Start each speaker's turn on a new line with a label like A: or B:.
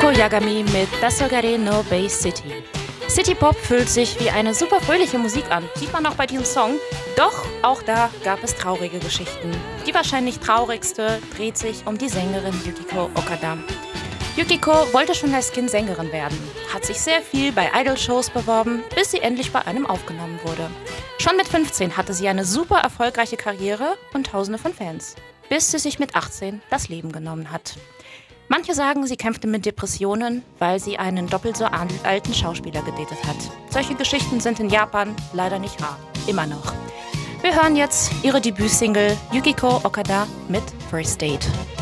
A: Yukiko Yagami mit Tasogare no Bay City. City Pop fühlt sich wie eine super fröhliche Musik an, sieht man auch bei diesem Song. Doch auch da gab es traurige Geschichten. Die wahrscheinlich traurigste dreht sich um die Sängerin Yukiko Okada. Yukiko wollte schon als Kind Sängerin werden, hat sich sehr viel bei Idol-Shows beworben, bis sie endlich bei einem aufgenommen wurde. Schon mit 15 hatte sie eine super erfolgreiche Karriere und tausende von Fans, bis sie sich mit 18 das Leben genommen hat. Manche sagen, sie kämpfte mit Depressionen, weil sie einen doppelt so alten Schauspieler gedatet hat. Solche Geschichten sind in Japan leider nicht rar. Immer noch. Wir hören jetzt ihre Debütsingle Yukiko Okada mit First Date.